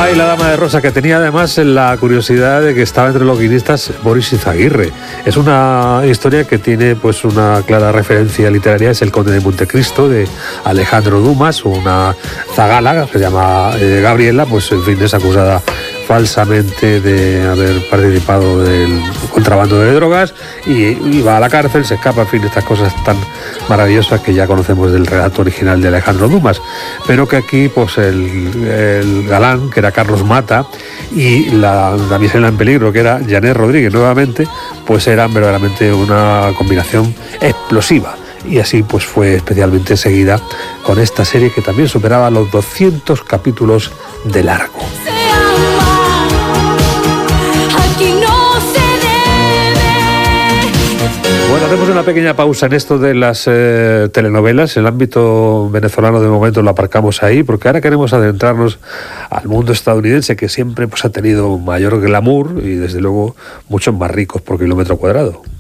Ay, la dama de rosa, que tenía además la curiosidad de que estaba entre los guionistas Boris Izaguirre. Es una historia que tiene pues una clara referencia literaria, es El Conde de Montecristo, de Alejandro Dumas. Una zagala que se llama Gabriela, pues en fin, es acusada falsamente de haber participado del contrabando de drogas y va a la cárcel, se escapa, en fin, estas cosas tan maravillosas que ya conocemos del relato original de Alejandro Dumas, pero que aquí pues el galán, que era Carlos Mata, y la damisela en peligro, que era Janet Rodríguez nuevamente, pues eran verdaderamente una combinación explosiva. Y así pues fue especialmente seguida con esta serie que también superaba los 200 capítulos de largo. Bueno, hacemos una pequeña pausa en esto de las telenovelas. El ámbito venezolano de momento lo aparcamos ahí, porque ahora queremos adentrarnos al mundo estadounidense, que siempre pues ha tenido mayor glamour y desde luego muchos más ricos por kilómetro cuadrado.